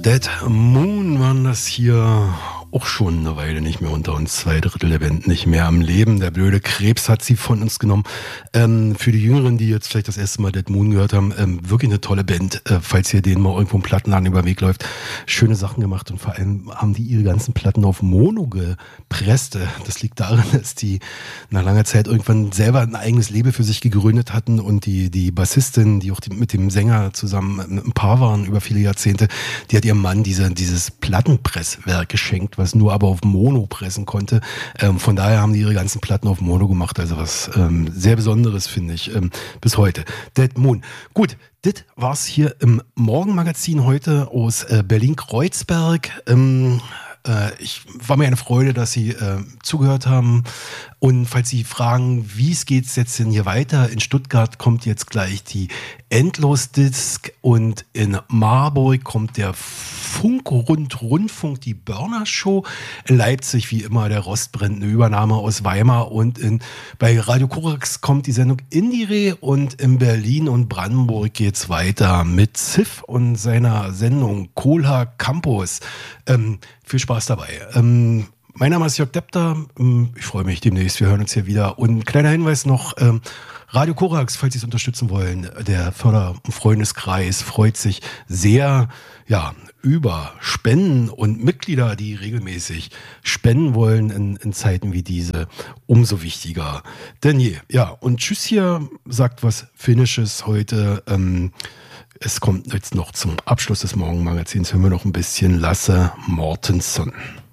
Dead Moon waren das hier auch schon eine Weile nicht mehr unter uns. 2/3 der Band nicht mehr am Leben. Der blöde Krebs hat sie von uns genommen. Für die Jüngeren, die jetzt vielleicht das erste Mal Dead Moon gehört haben, wirklich eine tolle Band. Falls ihr denen mal irgendwo ein Plattenladen über den Weg läuft, schöne Sachen gemacht und vor allem haben die ihre ganzen Platten auf Mono gepresst. Das liegt daran, dass die nach langer Zeit irgendwann selber ein eigenes Leben für sich gegründet hatten und die Bassistin, die auch mit dem Sänger zusammen ein Paar waren über viele Jahrzehnte, die hat ihrem Mann dieses Plattenpresswerk geschenkt, was nur aber auf Mono pressen konnte. Von daher haben die ihre ganzen Platten auf Mono gemacht. Also was sehr Besonderes, finde ich, bis heute. Dead Moon. Gut, das war's hier im Morgenmagazin heute aus Berlin-Kreuzberg. Ich war mir eine Freude, dass Sie zugehört haben. Und falls Sie fragen, wie es geht jetzt denn hier weiter, in Stuttgart kommt jetzt gleich die Endlosdisk und in Marburg kommt der Rundfunk, die Burner Show. In Leipzig wie immer der Rostbrenn, eine Übernahme aus Weimar und bei Radio Korax kommt die Sendung Indire und in Berlin und Brandenburg geht's weiter mit Ziff und seiner Sendung Kohlha Campus. Viel Spaß dabei. Mein Name ist Jörg Depter. Ich freue mich demnächst. Wir hören uns hier wieder. Und kleiner Hinweis noch, Radio Korax, falls Sie es unterstützen wollen, der Förder- und Freundeskreis freut sich sehr, über Spenden und Mitglieder, die regelmäßig spenden wollen in Zeiten wie diese. Umso wichtiger denn je. Ja, und tschüss hier, sagt was Finnisches heute. Es kommt jetzt noch zum Abschluss des Morgenmagazins, hören wir noch ein bisschen Lasse Mortensson.